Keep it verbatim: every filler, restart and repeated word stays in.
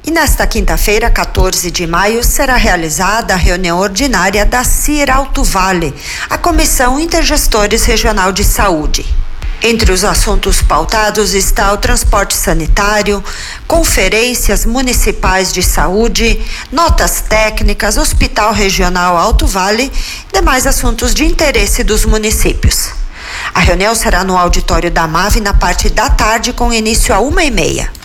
E nesta quinta-feira, quatorze de maio, será realizada a reunião ordinária da C I R Alto Vale, a Comissão Intergestores Regional de Saúde. Entre os assuntos pautados está o transporte sanitário, conferências municipais de saúde, notas técnicas, Hospital Regional Alto Vale e demais assuntos de interesse dos municípios. A reunião será no auditório da M A V na parte da tarde, com início a uma e meia.